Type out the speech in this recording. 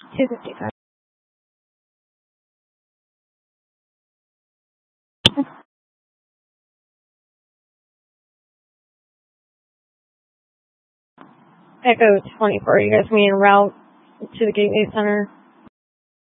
255. Echo 24, you guys mean en route to the Gateway Center?